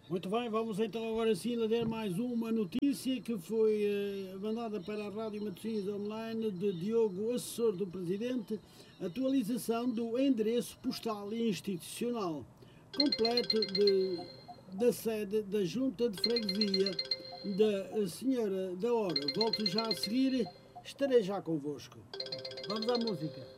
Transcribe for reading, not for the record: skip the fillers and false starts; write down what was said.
Muito bem, vamos então agora sim ler mais uma notícia que foi mandada para a Rádio Matosinhos Online de Diogo, assessor do Presidente. Atualização do endereço postal institucional completo da sede da Junta de Freguesia da Senhora da Hora. Volto já a seguir, estarei já convosco. Vamos à música.